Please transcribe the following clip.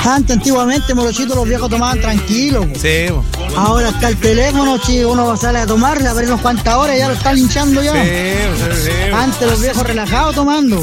Antes, antiguamente, morochito, los viejos tomaban tranquilos. Sí, po. Ahora está el teléfono, chico, uno sale a tomarle, a ver unas cuantas horas y ya lo están linchando ya. Sí. Antes los viejos relajados tomando.